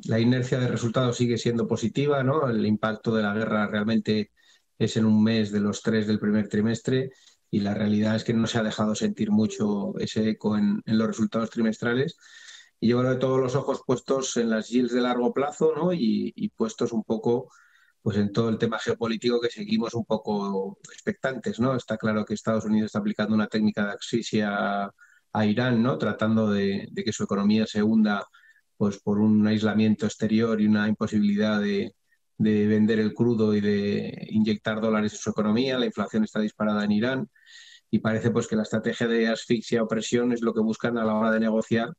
la inercia de resultados sigue siendo positiva, ¿no? El impacto de la guerra realmente es en un mes de los tres del primer trimestre y la realidad es que no se ha dejado sentir mucho ese eco en los resultados trimestrales. Y yo creo que todos los ojos puestos en las yields de largo plazo, ¿no? Y puestos un poco pues en todo el tema geopolítico que seguimos un poco expectantes, ¿no? Está claro que Estados Unidos está aplicando una técnica de asfixia a Irán, ¿no? Tratando de que su economía se hunda pues por un aislamiento exterior y una imposibilidad de vender el crudo y de inyectar dólares en su economía. La inflación está disparada en Irán y parece pues que la estrategia de asfixia o presión es lo que buscan a la hora de negociar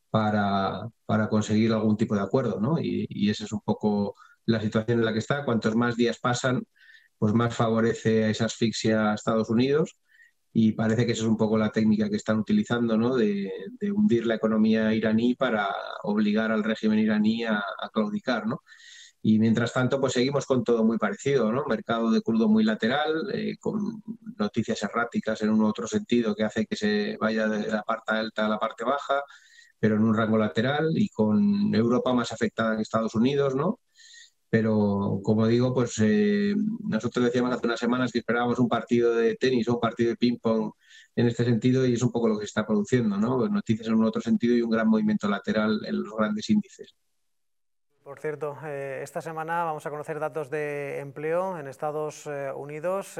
para conseguir algún tipo de acuerdo, ¿no? Y esa es un poco la situación en la que está. Cuantos más días pasan, pues más favorece a esa asfixia a Estados Unidos y parece que esa es un poco la técnica que están utilizando, ¿no? De hundir la economía iraní para obligar al régimen iraní a claudicar, ¿no? Y mientras tanto, pues seguimos con todo muy parecido, ¿no? Mercado de crudo muy lateral, con noticias erráticas en un u otro sentido que hace que se vaya de la parte alta a la parte baja, pero en un rango lateral y con Europa más afectada que Estados Unidos, ¿no? Pero como digo, pues nosotros decíamos hace unas semanas que esperábamos un partido de tenis o un partido de ping-pong en este sentido y es un poco lo que se está produciendo, ¿no? Pues noticias en un otro sentido y un gran movimiento lateral en los grandes índices. Por cierto, esta semana vamos a conocer datos de empleo en Estados Unidos.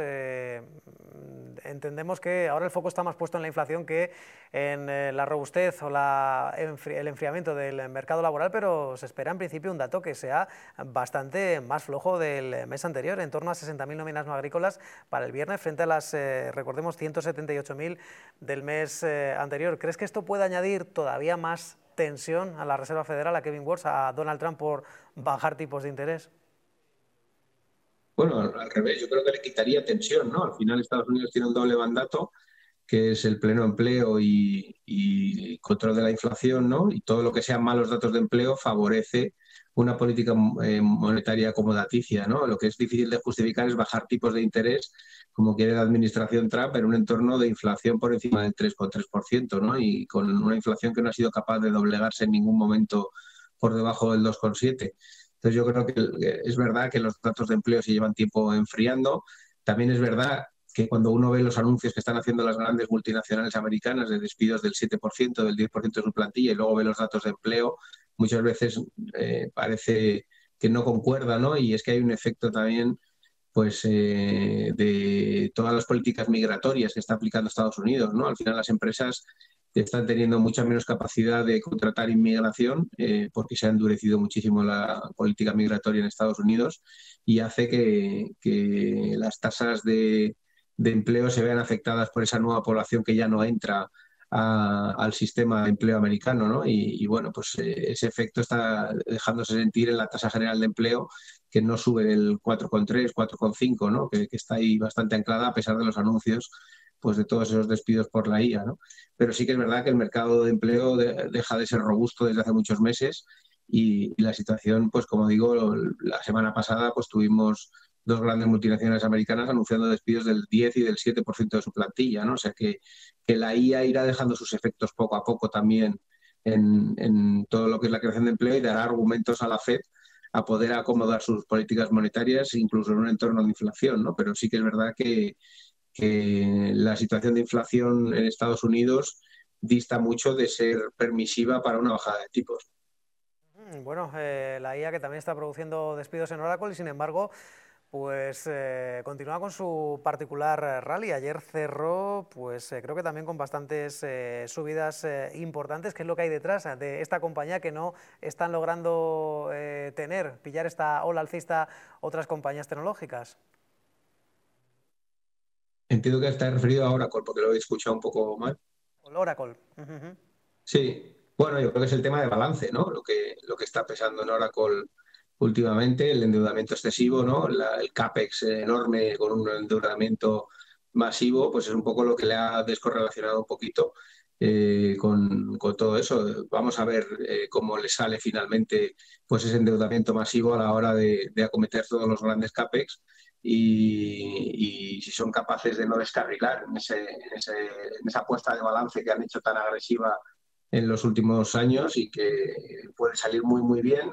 Entendemos que ahora el foco está más puesto en la inflación que en la robustez o el enfriamiento del mercado laboral, pero se espera en principio un dato que sea bastante más flojo del mes anterior, en torno a 60.000 nóminas no agrícolas para el viernes frente a las, recordemos, 178.000 del mes anterior. ¿Crees que esto puede añadir todavía más tensión a la Reserva Federal, a Kevin Warsh, a Donald Trump por bajar tipos de interés? Bueno, al revés, yo creo que le quitaría tensión, ¿no? Al final Estados Unidos tiene un doble mandato, que es el pleno empleo y control de la inflación, ¿no? Y todo lo que sean malos datos de empleo favorece una política monetaria acomodaticia, ¿no? Lo que es difícil de justificar es bajar tipos de interés, como quiere la administración Trump, en un entorno de inflación por encima del 3,3%, ¿no? Y con una inflación que no ha sido capaz de doblegarse en ningún momento por debajo del 2,7%. Entonces yo creo que es verdad que los datos de empleo se llevan tiempo enfriando. También es verdad que cuando uno ve los anuncios que están haciendo las grandes multinacionales americanas de despidos del 7%, del 10% de su plantilla, y luego ve los datos de empleo, muchas veces parece que no concuerda, ¿no? Y es que hay un efecto también pues de todas las políticas migratorias que está aplicando Estados Unidos, ¿no? Al final las empresas están teniendo mucha menos capacidad de contratar inmigración porque se ha endurecido muchísimo la política migratoria en Estados Unidos y hace que las tasas de empleo se vean afectadas por esa nueva población que ya no entra al sistema de empleo americano, ¿no? Y bueno, pues ese efecto está dejándose sentir en la tasa general de empleo que no sube del 4,3, 4,5, ¿no? Que está ahí bastante anclada a pesar de los anuncios pues de todos esos despidos por la IA, ¿no? Pero sí que es verdad que el mercado de empleo deja de ser robusto desde hace muchos meses y la situación, pues como digo, la semana pasada pues tuvimos dos grandes multinacionales americanas anunciando despidos del 10 y del 7% de su plantilla, ¿no? O sea que la IA irá dejando sus efectos poco a poco también en todo lo que es la creación de empleo y dará argumentos a la Fed a poder acomodar sus políticas monetarias incluso en un entorno de inflación, ¿no? Pero sí que es verdad que la situación de inflación en Estados Unidos dista mucho de ser permisiva para una bajada de tipos. Bueno, la IA que también está produciendo despidos en Oracle y sin embargo, pues continúa con su particular rally. Ayer cerró, pues creo que también con bastantes subidas importantes. ¿Qué es lo que hay detrás de esta compañía que no están logrando pillar esta ola alcista otras compañías tecnológicas? Entiendo que está referido a Oracle, porque lo he escuchado un poco mal. O Oracle. Ujú. Sí, bueno, yo creo que es el tema de balance, ¿no? Lo que está pesando en Oracle últimamente, el endeudamiento excesivo, ¿no? El CAPEX enorme con un endeudamiento masivo, pues es un poco lo que le ha descorrelacionado un poquito con todo eso. Vamos a ver cómo le sale finalmente pues ese endeudamiento masivo a la hora de acometer todos los grandes CAPEX y si son capaces de no descarrilar en esa apuesta de balance que han hecho tan agresiva en los últimos años y que puede salir muy, muy bien